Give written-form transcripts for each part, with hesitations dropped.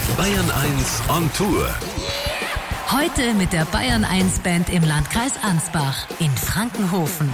Bayern 1 on Tour. Heute mit der Bayern 1 Band im Landkreis Ansbach in Frankenhofen.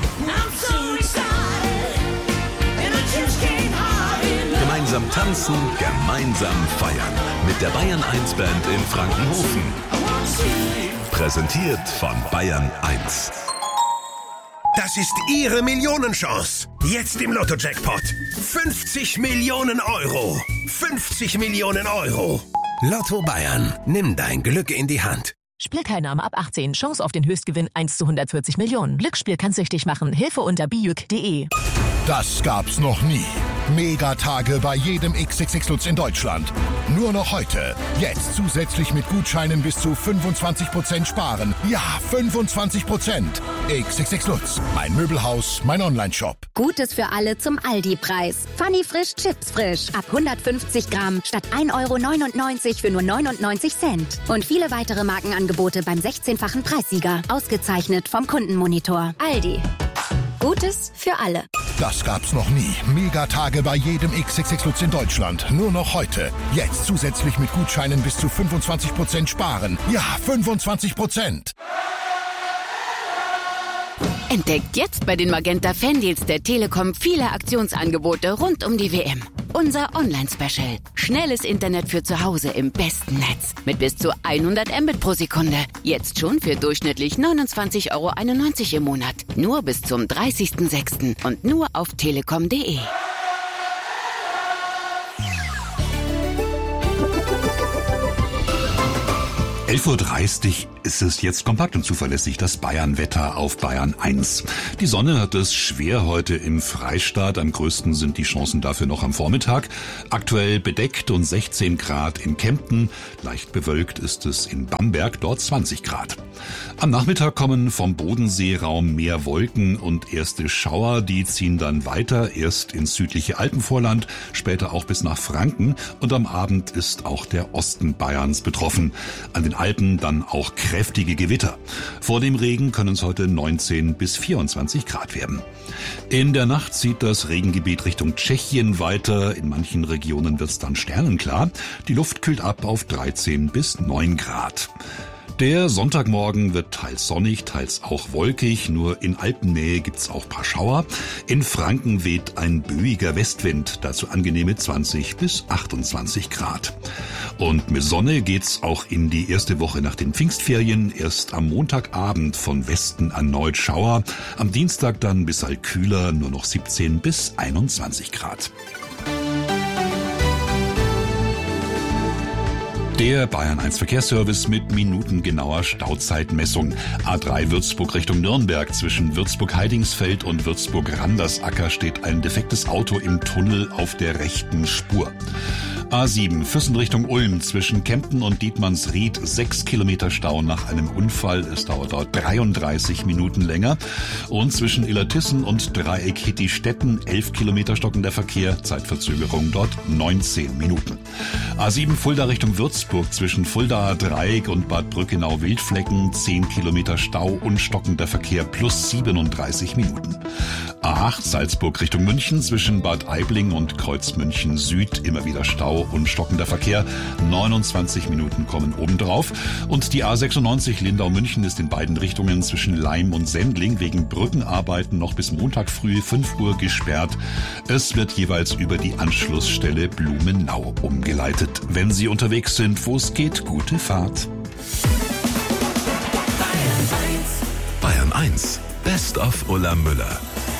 Gemeinsam tanzen, gemeinsam feiern. Mit der Bayern 1 Band in Frankenhofen. Präsentiert von Bayern 1. Das ist Ihre Millionenchance. Jetzt im Lotto-Jackpot. 50 Millionen Euro. 50 Millionen Euro. Lotto Bayern. Nimm dein Glück in die Hand. Spielteilnahme ab 18. Chance auf den Höchstgewinn 1 zu 140 Millionen. Glücksspiel kann süchtig machen. Hilfe unter bijuk.de. Das gab's noch nie. Megatage bei jedem XXX Lutz in Deutschland. Nur noch heute. Jetzt zusätzlich mit Gutscheinen bis zu 25% sparen. Ja, 25%. XXX Lutz. Mein Möbelhaus, mein Onlineshop. Gutes für alle zum Aldi-Preis. Funny Frisch Chips Frisch. Ab 150 Gramm statt 1,99 € für nur 99 Cent. Und viele weitere Markenangebote beim 16-fachen Preissieger. Ausgezeichnet vom Kundenmonitor. Aldi. Gutes für alle. Das gab's noch nie. Megatage bei jedem XXX Lutz in Deutschland. Nur noch heute. Jetzt zusätzlich mit Gutscheinen bis zu 25% sparen. Ja, 25%. Entdeckt jetzt bei den Magenta Fandeals der Telekom viele Aktionsangebote rund um die WM. Unser Online-Special. Schnelles Internet für zu Hause im besten Netz. Mit bis zu 100 Mbit pro Sekunde. Jetzt schon für durchschnittlich 29,91 € im Monat. Nur bis zum 30.06. und nur auf telekom.de. 11:30 Uhr ist es jetzt kompakt und zuverlässig, das Bayern-Wetter auf Bayern 1. Die Sonne hat es schwer heute im Freistaat. Am größten sind die Chancen dafür noch am Vormittag. Aktuell bedeckt und 16 Grad in Kempten. Leicht bewölkt ist es in Bamberg, dort 20 Grad. Am Nachmittag kommen vom Bodenseeraum mehr Wolken und erste Schauer. Die ziehen dann weiter, erst ins südliche Alpenvorland, später auch bis nach Franken. Und am Abend ist auch der Osten Bayerns betroffen. An den Alpen dann auch kräftige Gewitter. Vor dem Regen können es heute 19 bis 24 Grad werden. In der Nacht zieht das Regengebiet Richtung Tschechien weiter. In manchen Regionen wird es dann sternenklar. Die Luft kühlt ab auf 13 bis 9 Grad. Der Sonntagmorgen wird teils sonnig, teils auch wolkig. Nur in Alpennähe gibt's auch paar Schauer. In Franken weht ein böiger Westwind, dazu angenehme 20 bis 28 Grad. Und mit Sonne geht's auch in die erste Woche nach den Pfingstferien. Erst am Montagabend von Westen erneut Schauer. Am Dienstag dann bisweilen kühler, nur noch 17 bis 21 Grad. Der Bayern 1 Verkehrsservice mit minutengenauer Stauzeitmessung. A3 Würzburg Richtung Nürnberg. Zwischen Würzburg-Heidingsfeld und Würzburg-Randersacker steht ein defektes Auto im Tunnel auf der rechten Spur. A7 Füssen Richtung Ulm. Zwischen Kempten und Dietmannsried 6 Kilometer Stau nach einem Unfall. Es dauert dort 33 Minuten länger. Und zwischen Illertissen und Dreieck Hittistetten 11 Kilometer stockender Verkehr. Zeitverzögerung dort 19 Minuten. A7 Fulda Richtung Würzburg. Zwischen Fuldaer Dreieck und Bad Brückenau-Wildflecken 10 Kilometer Stau und stockender Verkehr plus 37 Minuten. A8 Salzburg Richtung München. Zwischen Bad Aibling und Kreuzmünchen Süd immer wieder Stau und stockender Verkehr. 29 Minuten kommen obendrauf. Und die A96 Lindau-München ist in beiden Richtungen zwischen Laim und Sendling wegen Brückenarbeiten noch bis Montag früh 5 Uhr gesperrt. Es wird jeweils über die Anschlussstelle Blumenau umgeleitet. Wenn Sie unterwegs sind, wo es geht, gute Fahrt. Bayern 1. Best of Ulla Müller.